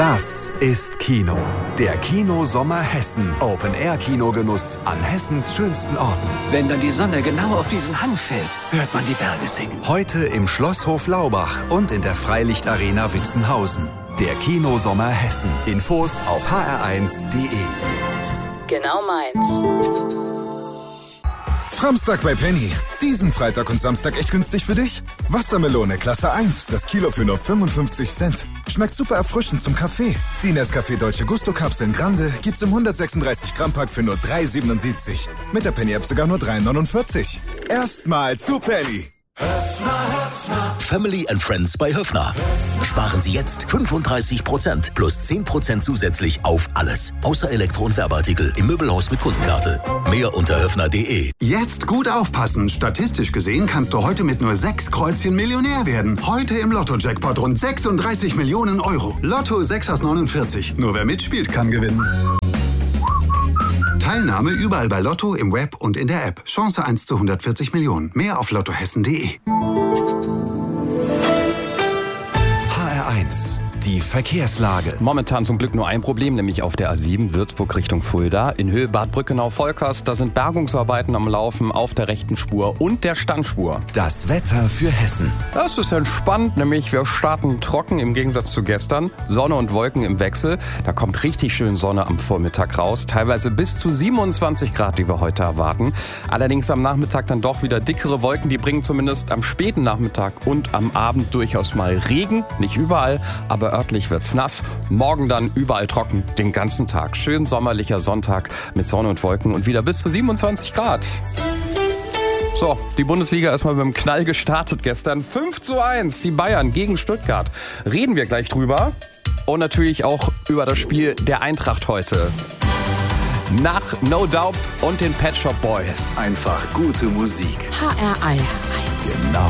Das ist Kino. Der Kino-Sommer Hessen. Open-Air-Kinogenuss an Hessens schönsten Orten. Wenn dann die Sonne genau auf diesen Hang fällt, hört man die Berge singen. Heute im Schlosshof Laubach und in der Freilichtarena Witzenhausen. Der Kino-Sommer Hessen. Infos auf hr1.de. Genau meins. Samstag bei Penny. Diesen Freitag und Samstag echt günstig für dich? Wassermelone Klasse 1, das Kilo für nur 55 Cent. Schmeckt super erfrischend zum Kaffee. Die Nescafé Dolce Gusto Kapseln Grande gibt's im 136 Gramm Pack für nur 3,77. Mit der Penny App sogar nur 3,49. Erstmal zu Penny. Family and Friends bei Höffner. Sparen Sie jetzt 35% plus 10% zusätzlich auf alles. Außer Elektro- und Werbeartikel im Möbelhaus mit Kundenkarte. Mehr unter höffner.de. Jetzt gut aufpassen. Statistisch gesehen kannst du heute mit nur 6 Kreuzchen Millionär werden. Heute im Lotto-Jackpot rund 36 Millionen Euro. Lotto 6 aus 49. Nur wer mitspielt, kann gewinnen. Teilnahme überall bei Lotto, im Web und in der App. Chance 1 zu 140 Millionen. Mehr auf lottohessen.de. HR1. Die Verkehrslage. Momentan zum Glück nur ein Problem, nämlich auf der A7 Würzburg Richtung Fulda. In Höhe Bad Brückenau-Volkers, da sind Bergungsarbeiten am Laufen auf der rechten Spur und der Standspur. Das Wetter für Hessen. Das ist entspannt, nämlich wir starten trocken im Gegensatz zu gestern. Sonne und Wolken im Wechsel. Da kommt richtig schön Sonne am Vormittag raus. Teilweise bis zu 27 Grad, die wir heute erwarten. Allerdings am Nachmittag dann doch wieder dickere Wolken. Die bringen zumindest am späten Nachmittag und am Abend durchaus mal Regen. Nicht überall, aber örtlich wird's nass. Morgen dann überall trocken, den ganzen Tag. Schön sommerlicher Sonntag mit Sonne und Wolken und wieder bis zu 27 Grad. So, die Bundesliga ist mal mit einem Knall gestartet gestern. 5:1, die Bayern gegen Stuttgart. Reden wir gleich drüber. Und natürlich auch über das Spiel der Eintracht heute. Nach No Doubt und den Pet Shop Boys. Einfach gute Musik. HR1. Genau